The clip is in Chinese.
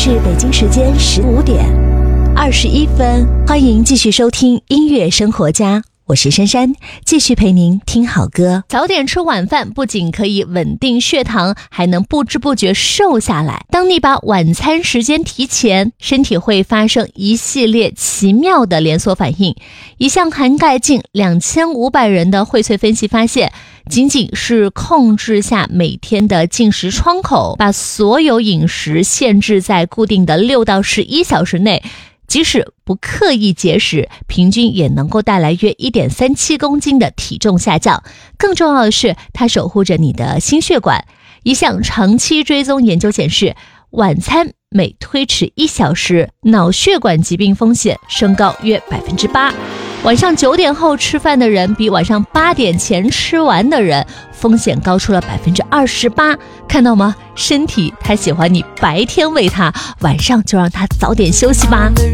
是北京时间15点21分，欢迎继续收听音乐生活家，我是珊珊，继续陪您听好歌。早点吃晚饭不仅可以稳定血糖，还能不知不觉瘦下来。当你把晚餐时间提前，身体会发生一系列奇妙的连锁反应。一项涵盖近2500人的荟萃分析发现，仅仅是控制下每天的进食窗口，把所有饮食限制在固定的6到11小时内，即使不刻意节食，平均也能够带来约 1.37 公斤的体重下降。更重要的是，它守护着你的心血管。一项长期追踪研究显示，晚餐每推迟1小时，脑血管疾病风险升高约 8%。晚上9点后吃饭的人比晚上8点前吃完的人风险高出了 28%。 看到吗？身体它喜欢你白天喂它，晚上就让它早点休息吧。